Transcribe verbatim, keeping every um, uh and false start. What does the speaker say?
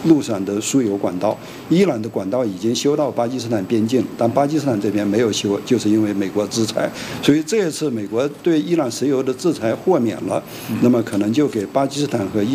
陆上的输油管道。伊朗的管道已经修到巴基斯坦边境，但巴基斯坦这边没有修，就是因为美国制裁。所以这一次美国对伊朗石油的制裁豁免了，那么可能就给巴基斯坦和伊